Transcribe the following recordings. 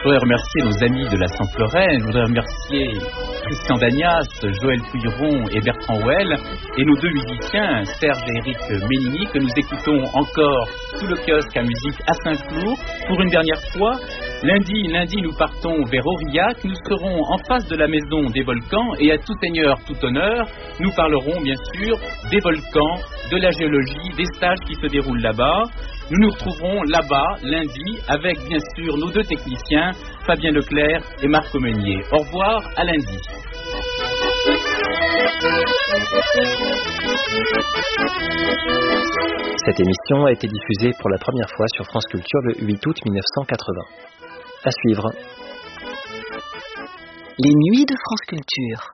voudrais remercier nos amis de la Sample-Lorraine, je voudrais remercier Christian Dagnas, Joël Pouilleron et Bertrand Houel, et nos deux musiciens, Serge et Eric Ménini, que nous écoutons encore sous le kiosque à musique à Saint-Flour. Pour une dernière fois, lundi, nous partons vers Aurillac, nous serons en face de la maison des volcans, et à tout seigneur, tout honneur, nous parlerons bien sûr des volcans, de la géologie, des stages qui se déroulent là-bas. Nous nous retrouverons là-bas lundi avec bien sûr nos deux techniciens, Fabien Leclerc et Marc Meunier. Au revoir, à lundi. Cette émission a été diffusée pour la première fois sur France Culture le 8 août 1980. À suivre. Les nuits de France Culture.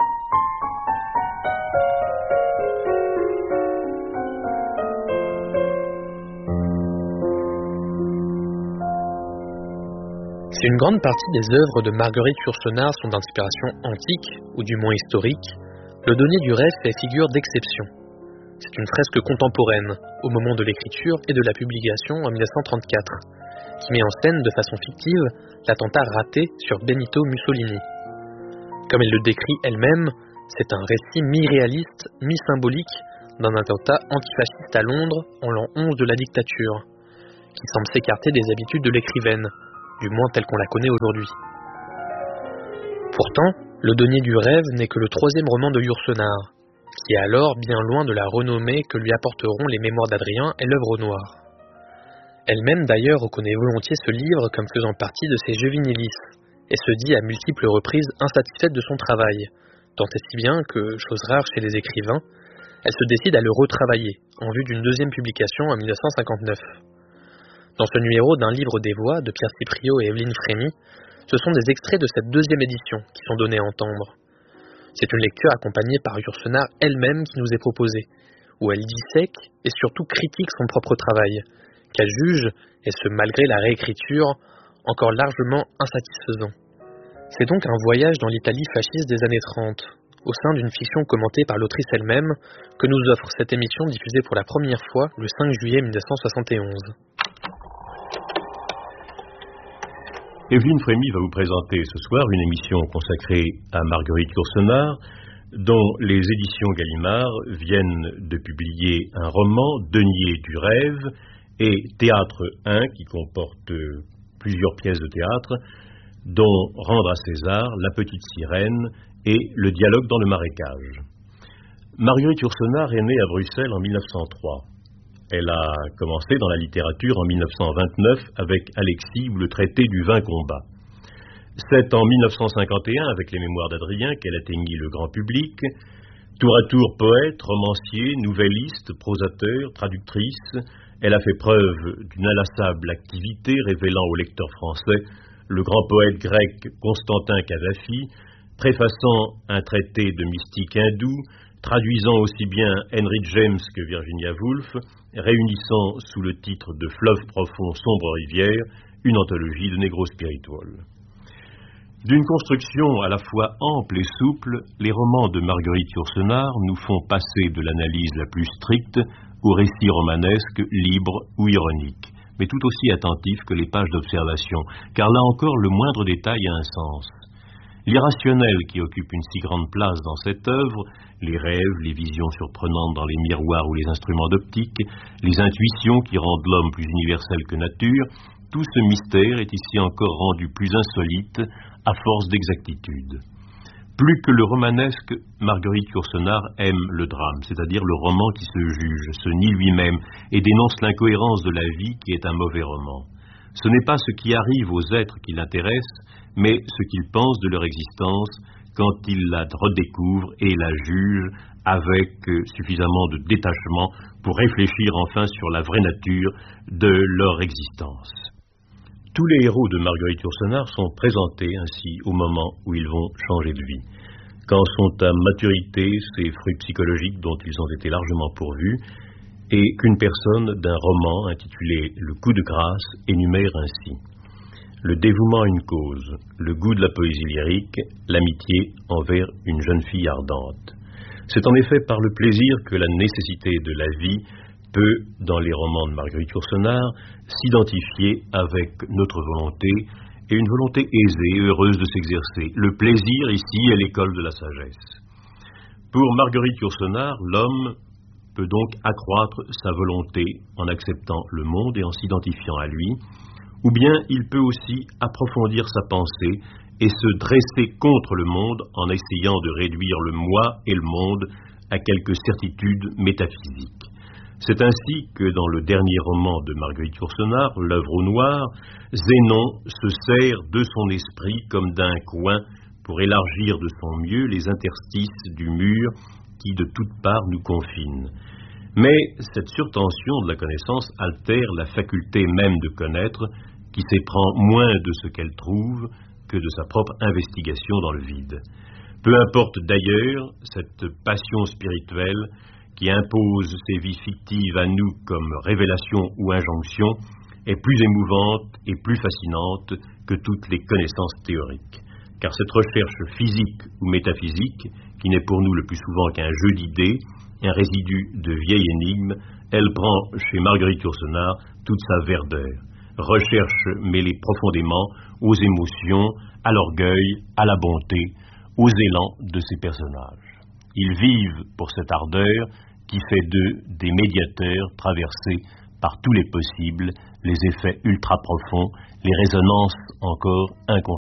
Si une grande partie des œuvres de Marguerite Yourcenar sont d'inspiration antique, ou du moins historique, Le Denier du Rêve fait figure d'exception. C'est une fresque contemporaine, au moment de l'écriture et de la publication en 1934, qui met en scène de façon fictive l'attentat raté sur Benito Mussolini. Comme elle le décrit elle-même, c'est un récit mi-réaliste, mi-symbolique d'un attentat antifasciste à Londres en l'an 11 de la dictature, qui semble s'écarter des habitudes de l'écrivaine, du moins telle qu'on la connaît aujourd'hui. Pourtant, Le Denier du Rêve n'est que le troisième roman de Yourcenar, qui est alors bien loin de la renommée que lui apporteront les Mémoires d'Adrien et l'œuvre noire. Elle-même d'ailleurs reconnaît volontiers ce livre comme faisant partie de ses juvenilis, et se dit à multiples reprises insatisfaite de son travail, tant et si bien que, chose rare chez les écrivains, elle se décide à le retravailler, en vue d'une deuxième publication en 1959. Dans ce numéro d'un livre des voix de Pierre Cipriot et Evelyne Frémy, ce sont des extraits de cette deuxième édition qui sont donnés à entendre. C'est une lecture accompagnée par Yourcenar elle-même qui nous est proposée, où elle dissèque et surtout critique son propre travail, qu'elle juge, et ce malgré la réécriture, encore largement insatisfaisant. C'est donc un voyage dans l'Italie fasciste des années 30, au sein d'une fiction commentée par l'autrice elle-même, que nous offre cette émission diffusée pour la première fois le 5 juillet 1971. Evelyne Frémy va vous présenter ce soir une émission consacrée à Marguerite Yourcenar, dont les éditions Gallimard viennent de publier un roman, Denier du Rêve, et Théâtre 1, qui comporte plusieurs pièces de théâtre, dont Rendre à César, La Petite Sirène et Le Dialogue dans le marécage. Marguerite Yourcenar est née à Bruxelles en 1903. Elle a commencé dans la littérature en 1929 avec Alexis ou le traité du 20 combats. C'est en 1951, avec les Mémoires d'Adrien, qu'elle atteignit le grand public. Tour à tour poète, romancier, nouvelliste, prosateur, traductrice, elle a fait preuve d'une inlassable activité, révélant au lecteur français le grand poète grec Constantin Cavafi, préfaçant un traité de mystique hindou, traduisant aussi bien Henry James que Virginia Woolf, réunissant sous le titre de Fleuve profond, sombre rivière, une anthologie de négo-spiritual. D'une construction à la fois ample et souple, les romans de Marguerite Yourcenar nous font passer de l'analyse la plus stricte au récit romanesque, libre ou ironique, mais tout aussi attentif que les pages d'observation, car là encore le moindre détail a un sens. L'irrationnel qui occupe une si grande place dans cette œuvre, les rêves, les visions surprenantes dans les miroirs ou les instruments d'optique, les intuitions qui rendent l'homme plus universel que nature, tout ce mystère est ici encore rendu plus insolite à force d'exactitude. Plus que le romanesque, Marguerite Yourcenar aime le drame, c'est-à-dire le roman qui se juge, se nie lui-même et dénonce l'incohérence de la vie qui est un mauvais roman. Ce n'est pas ce qui arrive aux êtres qui l'intéressent, mais ce qu'ils pensent de leur existence quand ils la redécouvrent et la jugent avec suffisamment de détachement pour réfléchir enfin sur la vraie nature de leur existence. Tous les héros de Marguerite Yourcenar sont présentés ainsi au moment où ils vont changer de vie. Quand sont à maturité ces fruits psychologiques dont ils ont été largement pourvus, et qu'une personne d'un roman intitulé Le coup de grâce énumère ainsi: le dévouement à une cause, le goût de la poésie lyrique, l'amitié envers une jeune fille ardente. C'est en effet par le plaisir que la nécessité de la vie peut, dans les romans de Marguerite Yourcenar, s'identifier avec notre volonté et une volonté aisée et heureuse de s'exercer. Le plaisir, ici, est l'école de la sagesse. Pour Marguerite Yourcenar, l'homme peut donc accroître sa volonté en acceptant le monde et en s'identifiant à lui, ou bien il peut aussi approfondir sa pensée et se dresser contre le monde en essayant de réduire le moi et le monde à quelques certitudes métaphysiques. C'est ainsi que dans le dernier roman de Marguerite Yourcenar, L'œuvre au noir, Zénon se sert de son esprit comme d'un coin pour élargir de son mieux les interstices du mur qui de toutes parts nous confine. Mais cette surtension de la connaissance altère la faculté même de connaître, qui s'éprend moins de ce qu'elle trouve que de sa propre investigation dans le vide. Peu importe d'ailleurs cette passion spirituelle qui impose ses vies fictives à nous comme révélation ou injonction, est plus émouvante et plus fascinante que toutes les connaissances théoriques. Car cette recherche physique ou métaphysique, qui n'est pour nous le plus souvent qu'un jeu d'idées, un résidu de vieille énigme, elle prend chez Marguerite Yourcenar toute sa verdeur. Recherche mêlée profondément aux émotions, à l'orgueil, à la bonté, aux élans de ses personnages. Ils vivent pour cette ardeur qui fait d'eux des médiateurs traversés par tous les possibles, les effets ultra profonds, les résonances encore inconcevables.